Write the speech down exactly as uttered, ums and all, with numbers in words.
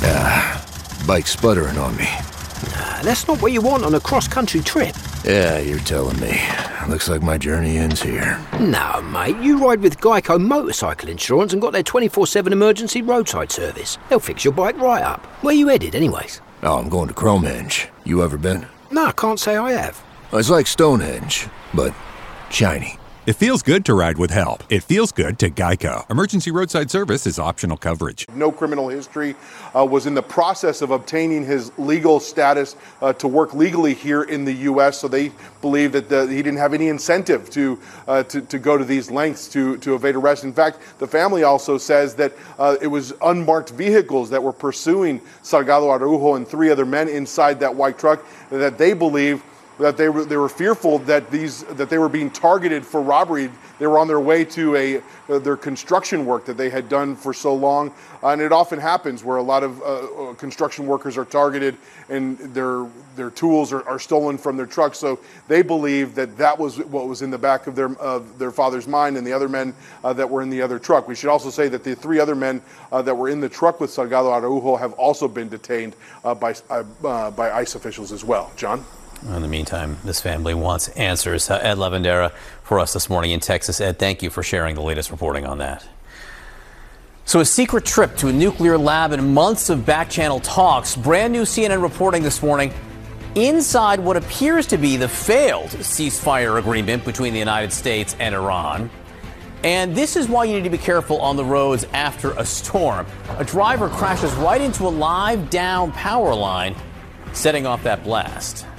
Ah, bike's sputtering on me. Nah, that's not what you want on a cross-country trip. Yeah, you're telling me. Looks like my journey ends here. No, mate, you ride with Geico Motorcycle Insurance and got their twenty-four seven emergency roadside service. They'll fix your bike right up. Where you headed, anyways? Oh, I'm going to Cromehenge. You ever been? No, I can't say I have. It's like Stonehenge, but shiny. It feels good to ride with help. It feels good to Geico. Emergency roadside service is optional coverage. No criminal history, uh, was in the process of obtaining his legal status uh, to work legally here in the U S, so they believe that the, he didn't have any incentive to, uh, to to go to these lengths to, to evade arrest. In fact, the family also says that uh, it was unmarked vehicles that were pursuing Salgado Araujo and three other men inside that white truck, and that they believe that they were they were fearful that these that they were being targeted for robbery. They were on their way to a uh, their construction work that they had done for so long, uh, and it often happens where a lot of uh, construction workers are targeted and their their tools are, are stolen from their trucks. So they believe that that was what was in the back of their of their father's mind and the other men uh, that were in the other truck. We should also say that the three other men uh, that were in the truck with Salgado Araujo have also been detained uh, by uh, by ICE officials as well. John? In the meantime, this family wants answers. Uh, Ed Lavandera for us this morning in Texas. Ed, thank you for sharing the latest reporting on that. So a secret trip to a nuclear lab and months of back-channel talks. Brand new C N N reporting this morning inside what appears to be the failed ceasefire agreement between the United States and Iran. And this is why you need to be careful on the roads after a storm. A driver crashes right into a live down power line, setting off that blast.